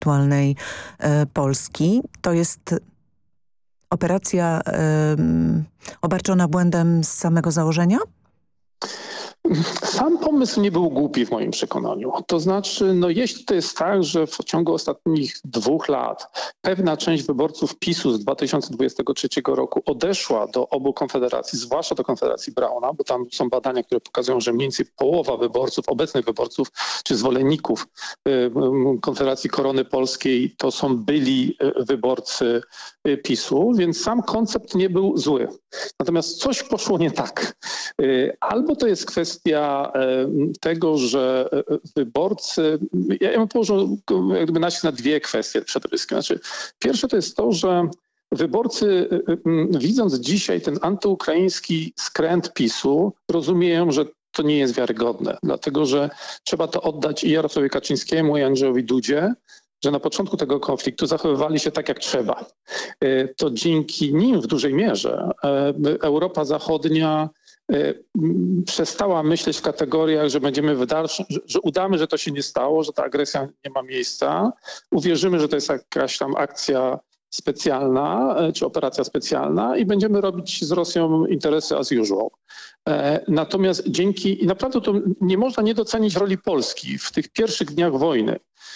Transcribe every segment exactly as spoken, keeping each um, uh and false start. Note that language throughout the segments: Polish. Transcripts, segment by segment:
aktualnej e, Polski. To jest operacja e, obarczona błędem z samego założenia? Sam pomysł nie był głupi w moim przekonaniu. To znaczy, no jeśli to jest tak, że w ciągu ostatnich dwóch lat pewna część wyborców PiSu z dwa tysiące dwudziestego trzeciego roku odeszła do obu konfederacji, zwłaszcza do Konfederacji Brauna, bo tam są badania, które pokazują, że mniej więcej połowa wyborców, obecnych wyborców czy zwolenników Konfederacji Korony Polskiej to są byli wyborcy PiSu, więc sam koncept nie był zły. Natomiast coś poszło nie tak. Albo to jest kwestia tego, że wyborcy, ja bym położył jak gdyby nacisk na dwie kwestie przede wszystkim. Znaczy, pierwsze to jest to, że wyborcy, widząc dzisiaj ten antyukraiński skręt PiSu, rozumieją, że to nie jest wiarygodne, dlatego że trzeba to oddać i Jarosławowi Kaczyńskiemu, i Andrzejowi Dudzie, że na początku tego konfliktu zachowywali się tak, jak trzeba. To dzięki nim w dużej mierze Europa Zachodnia przestała myśleć w kategoriach, że będziemy w dalszym, że udamy, że to się nie stało, że ta agresja nie ma miejsca. Uwierzymy, że to jest jakaś tam akcja specjalna czy operacja specjalna i będziemy robić z Rosją interesy as usual. Natomiast dzięki, i naprawdę to nie można nie docenić roli Polski w tych pierwszych dniach wojny,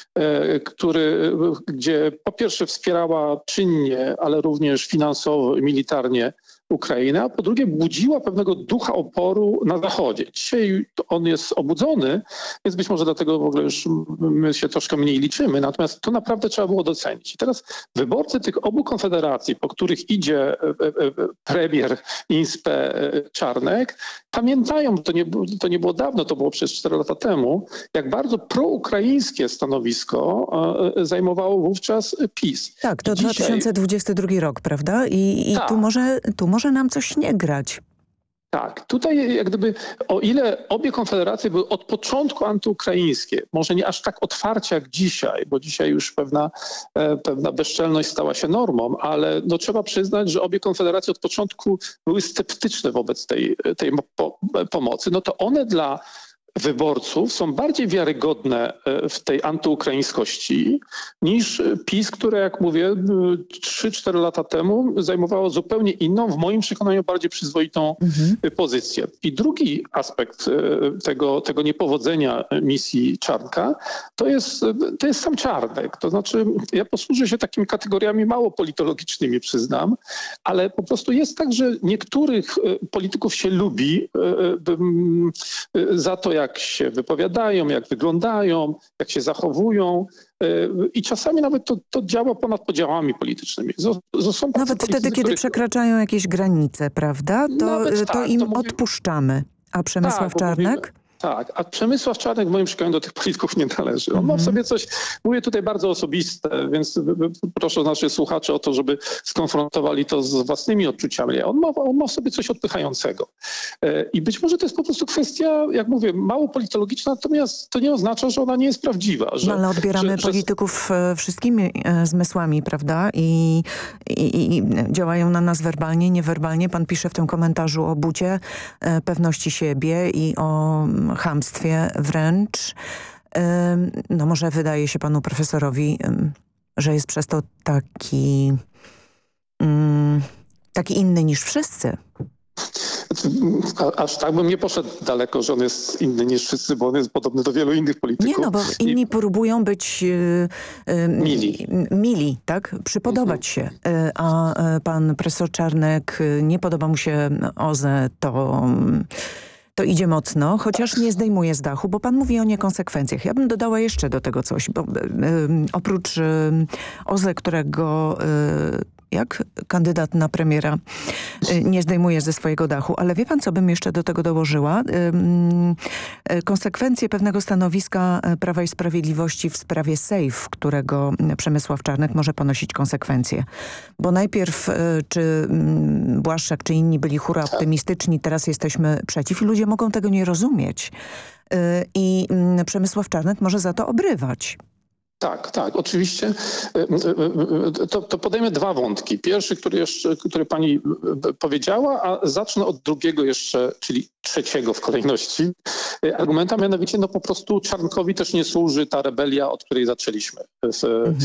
który, gdzie po pierwsze wspierała czynnie, ale również finansowo i militarnie Ukrainę, a po drugie budziła pewnego ducha oporu na Zachodzie. Dzisiaj on jest obudzony, więc być może dlatego w ogóle już my się troszkę mniej liczymy, natomiast to naprawdę trzeba było docenić. I teraz wyborcy tych obu konfederacji, po których idzie premier Inspe Czarnek, pamiętają, to nie, to nie było dawno, to było przez cztery lata temu, jak bardzo proukraińskie stanowisko zajmowało wówczas PiS. Tak, to dzisiaj... dwa tysiące dwudziesty drugi rok, prawda? I, i tak. tu, może, tu może nam coś nie grać. Tak, tutaj jak gdyby o ile obie konfederacje były od początku antyukraińskie, może nie aż tak otwarcie jak dzisiaj, bo dzisiaj już pewna, pewna bezczelność stała się normą, ale no trzeba przyznać, że obie konfederacje od początku były sceptyczne wobec tej, tej po, pomocy. No to one dla wyborców są bardziej wiarygodne w tej antyukraińskości niż PiS, które, jak mówię, trzy cztery lata temu zajmowało zupełnie inną, w moim przekonaniu bardziej przyzwoitą mhm. pozycję. I drugi aspekt tego, tego niepowodzenia misji Czarnka to jest, to jest sam Czarnek. To znaczy, ja posłużę się takimi kategoriami mało politologicznymi, przyznam, ale po prostu jest tak, że niektórych polityków się lubi za to, jak jak się wypowiadają, jak wyglądają, jak się zachowują. I czasami nawet to, to działa ponad podziałami politycznymi. Z, z, są nawet wtedy, kiedy których... przekraczają jakieś granice, prawda? To, to tak, im to mówię... odpuszczamy. A Przemysław tak, Czarnek? Mówimy... Tak, a Przemysław Czarnek w moim przekonaniu do tych polityków nie należy. On mm-hmm. ma w sobie coś, mówię tutaj bardzo osobiste, więc proszę naszych słuchaczy o to, żeby skonfrontowali to z własnymi odczuciami. On ma, on ma w sobie coś odpychającego. I być może to jest po prostu kwestia, jak mówię, mało politologiczna, natomiast to nie oznacza, że ona nie jest prawdziwa. Że, no, ale odbieramy że, polityków że... wszystkimi zmysłami, prawda? I, i, I działają na nas werbalnie, niewerbalnie. Pan pisze w tym komentarzu o bucie, pewności siebie i o chamstwie wręcz. No może wydaje się panu profesorowi, że jest przez to taki, taki inny niż wszyscy. Aż tak bym nie poszedł daleko, że on jest inny niż wszyscy, bo on jest podobny do wielu innych polityków. Nie, no bo inni I... próbują być yy, yy, mili. mili, tak? Przypodobać się. Yy, a yy, pan profesor Czarnek, yy, nie podoba mu się O Z E, to... Yy, to idzie mocno, chociaż nie zdejmuje z dachu, bo pan mówi o niekonsekwencjach. Ja bym dodała jeszcze do tego coś, bo yy, oprócz yy, O Z E, którego yy, jak kandydat na premiera yy, nie zdejmuje ze swojego dachu, ale wie pan, co bym jeszcze do tego dołożyła? Yy, yy, konsekwencje pewnego stanowiska Prawa i Sprawiedliwości w sprawie Sejf, którego Przemysław Czarnek może ponosić konsekwencje. Bo najpierw yy, czy yy, Błaszczak, czy inni byli hura optymistyczni, teraz jesteśmy przeciw i ludzie mogą tego nie rozumieć. Yy, I yy, Przemysław Czarnek może za to obrywać. Tak, tak, oczywiście. To, to podejmę dwa wątki. Pierwszy, który, jeszcze, który pani powiedziała, a zacznę od drugiego jeszcze, czyli trzeciego w kolejności argumenta, mianowicie no po prostu Czarnkowi też nie służy ta rebelia, od której zaczęliśmy z,